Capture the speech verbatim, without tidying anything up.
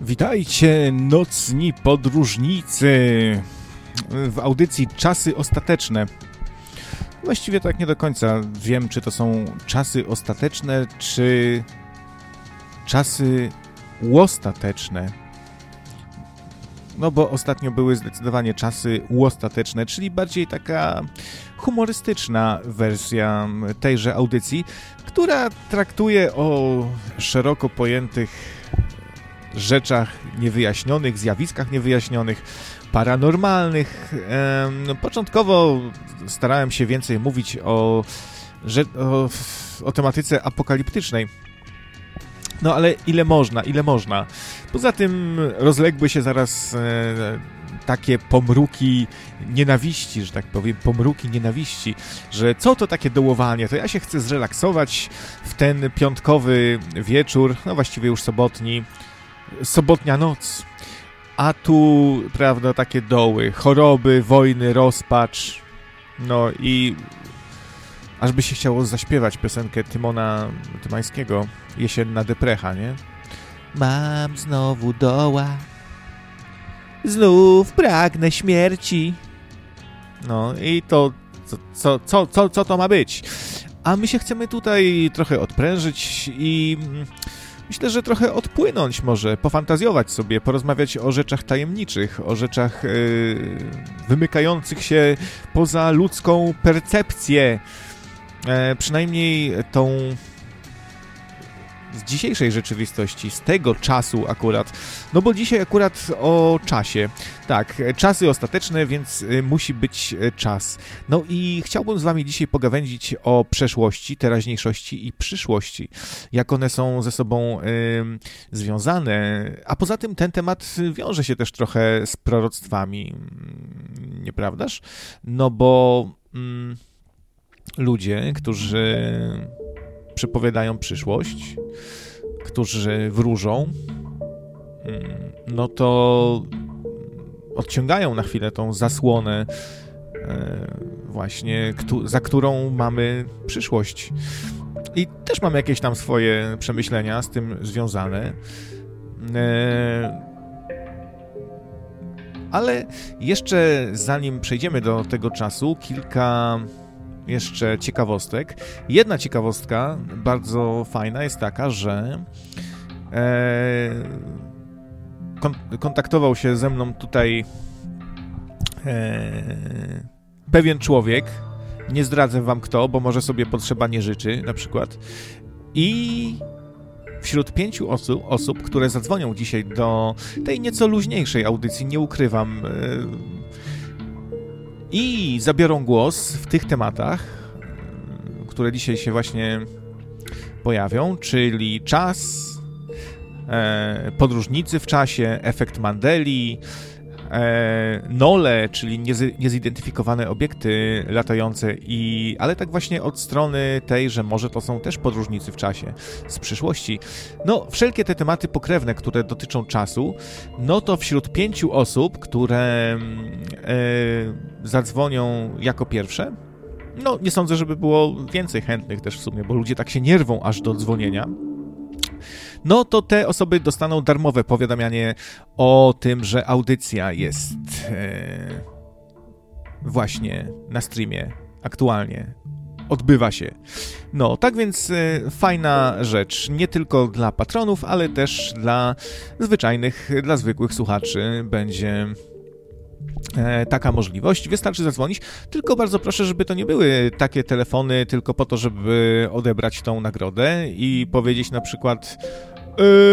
Witajcie, nocni podróżnicy, w audycji Czasy Ostateczne. Właściwie tak nie do końca wiem, czy to są czasy ostateczne, czy czasy łostateczne. No bo ostatnio były zdecydowanie czasy łostateczne, czyli bardziej taka humorystyczna wersja tejże audycji, która traktuje o szeroko pojętych rzeczach niewyjaśnionych, zjawiskach niewyjaśnionych, paranormalnych. Początkowo starałem się więcej mówić o, o, o tematyce apokaliptycznej. No ale ile można, ile można. Poza tym rozległy się zaraz e, takie pomruki nienawiści, że tak powiem, pomruki nienawiści, że co to takie dołowanie, to ja się chcę zrelaksować w ten piątkowy wieczór, no właściwie już sobotni, sobotnia noc, a tu, prawda, takie doły, choroby, wojny, rozpacz, no i aż by się chciało zaśpiewać piosenkę Tymona Tymańskiego, Jesienna deprecha, nie? Mam znowu doła, znów pragnę śmierci. No i to, co, co, co, co, co to ma być? A my się chcemy tutaj trochę odprężyć i myślę, że trochę odpłynąć może, pofantazjować sobie, porozmawiać o rzeczach tajemniczych, o rzeczach yy, wymykających się poza ludzką percepcję. E, przynajmniej tą z dzisiejszej rzeczywistości, z tego czasu akurat. No bo dzisiaj akurat o czasie. Tak, czasy ostateczne, więc y, musi być czas. No i chciałbym z wami dzisiaj pogawędzić o przeszłości, teraźniejszości i przyszłości. Jak one są ze sobą y, związane. A poza tym ten temat wiąże się też trochę z proroctwami. Nieprawdaż? No bo mm, ludzie, którzy przepowiadają przyszłość, którzy wróżą, no to odciągają na chwilę tą zasłonę właśnie, za którą mamy przyszłość. I też mam jakieś tam swoje przemyślenia z tym związane. Ale jeszcze zanim przejdziemy do tego czasu, kilka jeszcze ciekawostek. Jedna ciekawostka, bardzo fajna, jest taka, że e, kon- kontaktował się ze mną tutaj e, pewien człowiek, nie zdradzę wam kto, bo może sobie potrzeba nie życzy, na przykład. I wśród pięciu osób, osób, które zadzwonią dzisiaj do tej nieco luźniejszej audycji, nie ukrywam, e, i zabiorą głos w tych tematach, które dzisiaj się właśnie pojawią, czyli czas, e, podróżnicy w czasie, efekt Mandeli, e, nole, czyli niez- niezidentyfikowane obiekty latające, i, ale tak właśnie od strony tej, że może to są też podróżnicy w czasie z przyszłości. No, wszelkie te tematy pokrewne, które dotyczą czasu, no to wśród pięciu osób, które e, zadzwonią jako pierwsze, no nie sądzę, żeby było więcej chętnych też w sumie, bo ludzie tak się nie rwą aż do dzwonienia, no to te osoby dostaną darmowe powiadamianie o tym, że audycja jest e, właśnie na streamie, aktualnie, odbywa się. No, tak więc e, fajna rzecz, nie tylko dla patronów, ale też dla zwyczajnych, dla zwykłych słuchaczy będzie e, taka możliwość. Wystarczy zadzwonić, tylko bardzo proszę, żeby to nie były takie telefony tylko po to, żeby odebrać tą nagrodę i powiedzieć na przykład